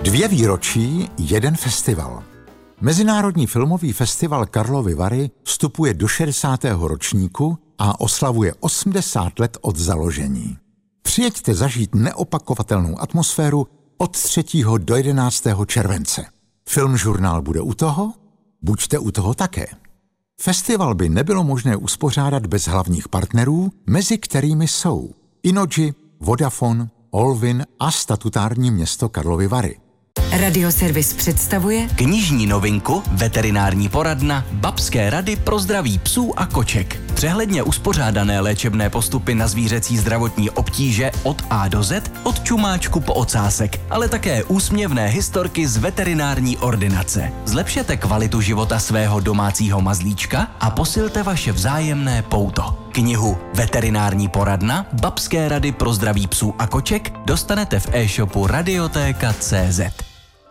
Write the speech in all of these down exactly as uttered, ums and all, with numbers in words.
Dvě výročí, jeden festival. Mezinárodní filmový festival Karlovy Vary vstupuje do šedesátého ročníku a oslavuje osmdesát let od založení. Přijeďte zažít neopakovatelnou atmosféru od třetího do jedenáctého července. Filmžurnál bude u toho? Buďte u toho také. Festival by nebylo možné uspořádat bez hlavních partnerů, mezi kterými jsou Innogy, Vodafone, Olvin a statutární město Karlovy Vary. Radioservis představuje knižní novinku Veterinární poradna Babské rady pro zdraví psů a koček. Přehledně uspořádané léčebné postupy na zvířecí zdravotní obtíže od A do Z, od čumáčku po ocásek, ale také úsměvné historky z veterinární ordinace. Zlepšete kvalitu života svého domácího mazlíčka a posilte vaše vzájemné pouto. Knihu Veterinární poradna Babské rady pro zdraví psů a koček dostanete v e-shopu radiotéka tečka cé zet.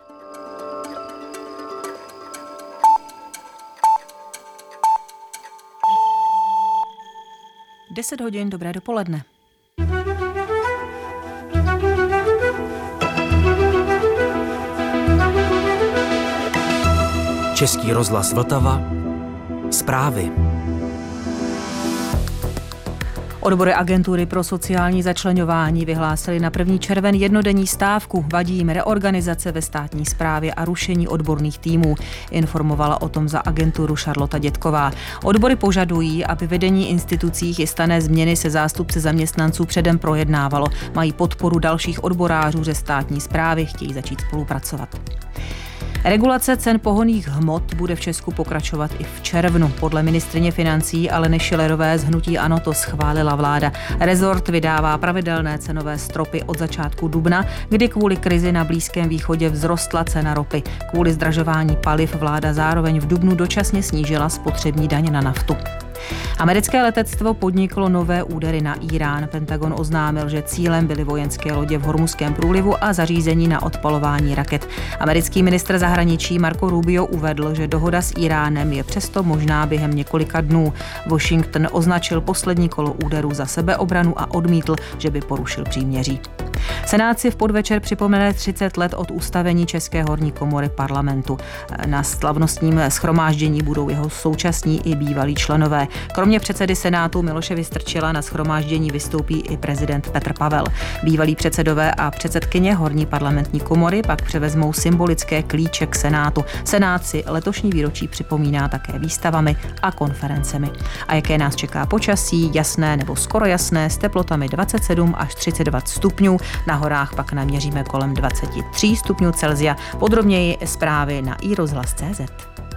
deset hodin, dobré dopoledne. Český rozhlas Vltava. Zprávy. Odbory agentury pro sociální začleňování vyhlásily na první červen jednodenní stávku. Vadí jim reorganizace ve státní správě a rušení odborných týmů. Informovala o tom za agenturu Šarlota Dětková. Odbory požadují, aby vedení institucí chystané změny se zástupci zaměstnanců předem projednávalo. Mají podporu dalších odborářů ze státní správy, chtějí začít spolupracovat. Regulace cen pohonných hmot bude v Česku pokračovat i v červnu. Podle ministryně financí Aleny Schillerové z hnutí ANO to schválila vláda. Rezort vydává pravidelné cenové stropy od začátku dubna, kdy kvůli krizi na Blízkém východě vzrostla cena ropy. Kvůli zdražování paliv vláda zároveň v dubnu dočasně snížila spotřební daň na naftu. Americké letectvo podniklo nové údery na Irán. Pentagon oznámil, že cílem byly vojenské lodě v Hormuzském průlivu a zařízení na odpalování raket. Americký ministr zahraničí Marco Rubio uvedl, že dohoda s Iránem je přesto možná během několika dnů. Washington označil poslední kolo úderů za sebeobranu a odmítl, že by porušil příměří. Senát si v podvečer připomene třicet let od ustavení České horní komory parlamentu. Na slavnostním shromáždění budou jeho současní i bývalí členové. Kromě předsedy Senátu Miloše Vystrčila na shromáždění vystoupí i prezident Petr Pavel. Bývalí předsedové a předsedkyně horní parlamentní komory pak převezmou symbolické klíče k Senátu. Senát si letošní výročí připomíná také výstavami a konferencemi. A jaké nás čeká počasí, jasné nebo skoro jasné, s teplotami dvacet sedm až třicet dva stupňů. Na horách pak naměříme kolem dvacet tři stupňů Celsia. Podrobněji zprávy na i rozhlas tečka cé zet.